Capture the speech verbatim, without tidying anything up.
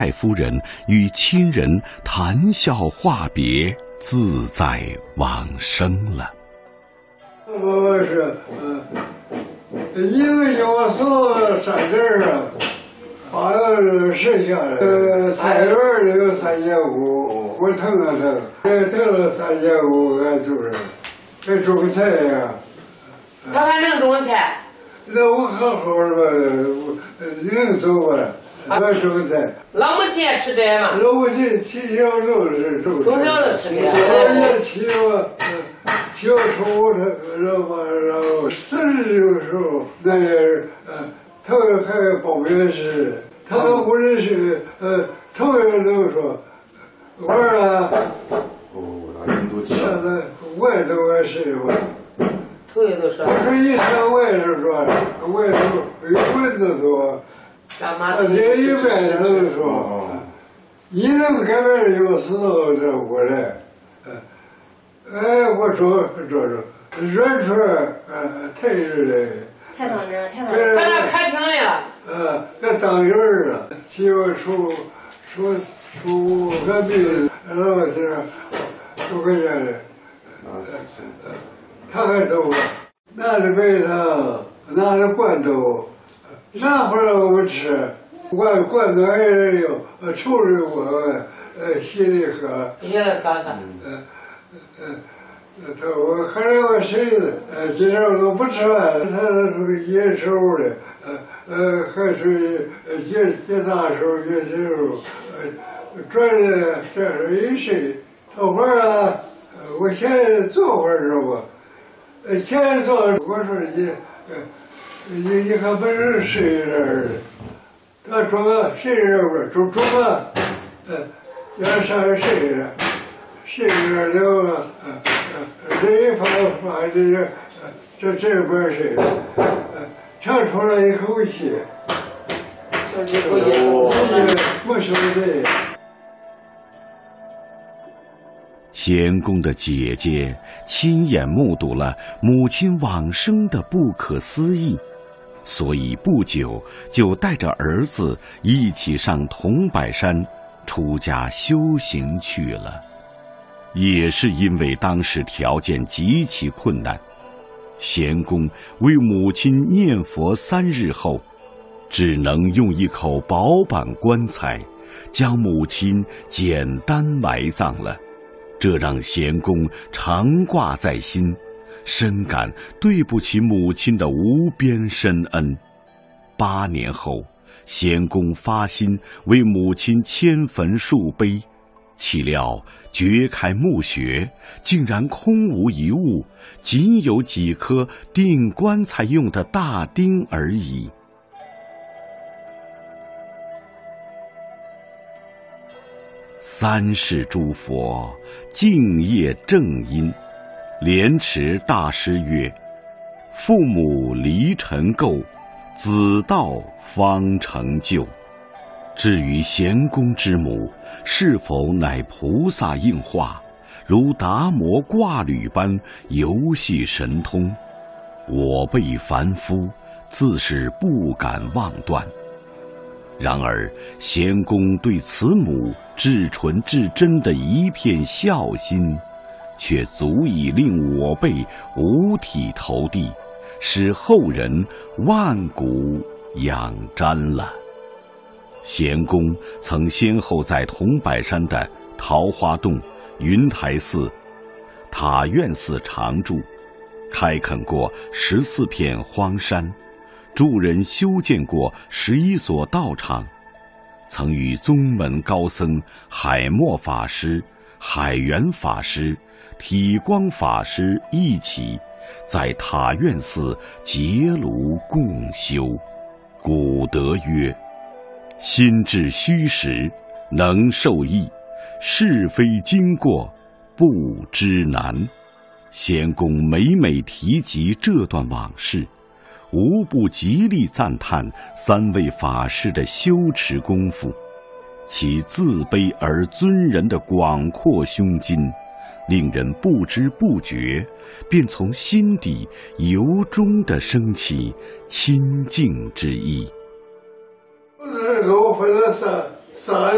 太夫人与亲人谈笑话别，自在往生了。 我是嗯，一个有时三地啊，好像是剩下的。呃，菜园里有三千五，我腾了腾，这腾了三千五，俺就是，还种菜呀。 他还能种菜？ 那我好好的吧，能走吧？我种菜。 老母亲也吃这嘛？ 老母亲从小就是种。 从小就吃这。 我也骑我，小时候他然后然后四十的时候，那也是呃，头一开报名时，他都不认识，呃，头一个都说，我啊， 哦，那人都现在外头也是我。 头一都说。 我说一上外头说，外头有蚊子多。他这一边他就说，你能改变有时候这过来，哎，我说这这软出来，呃，太热了， 太当真，太当真。 他那开庭来了。 呃，这当人了，媳妇出出出个病，然后是出个家的，他还走了，拿着白糖，拿着罐头。那会儿我们吃罐罐头还是有，呃，抽着我，呃，稀里喝。 稀里喝喝。 呃呃，他我后来我孙子，呃，今天我都不吃饭了，他是属于野手的，呃呃，还属于呃野野大手、野小手，呃，转的这是一岁，头发啊，我现在做会儿知道不？呃，现在做，我说你，呃。你你还不是谁人？他装个谁人不？装装个，呃，叫上谁人？谁人了？呃呃，这一发发这个，这这边谁人？呃，唱出来一口气， 就是一口气， 没说对。 贤公的姐姐亲眼目睹了母亲往生的不可思议。所以不久就带着儿子一起上桐柏山出家修行去了。也是因为当时条件极其困难，贤公为母亲念佛三日后，只能用一口薄板棺材将母亲简单埋葬了。这让贤公常挂在心，深感对不起母亲的无边深恩。八年后，贤公发心为母亲迁坟树碑，岂料掘开墓穴，竟然空无一物，仅有几颗钉棺材用的大钉而已。三世诸佛敬业正因，莲池大师曰：父母离尘垢，子道方成就。至于贤公之母是否乃菩萨应化，如达摩挂履般游戏神通，我辈凡夫自是不敢妄断。然而贤公对慈母至纯至真的一片孝心，却足以令我辈五体投地，使后人万古仰瞻了。贤公曾先后在桐柏山的桃花洞、云台寺、塔院寺常住，开垦过十四片荒山，助人修建过十一所道场，曾与宗门高僧海默法师、海源法师、体光法师一起在塔院寺结庐共修。古德曰：心至虚实，能受益；是非经过，不知难。贤公每每提及这段往事，无不极力赞叹三位法师的修持功夫，其自卑而尊人的广阔胸襟，令人不知不觉便从心底由衷地升起亲近之意。 我分了三三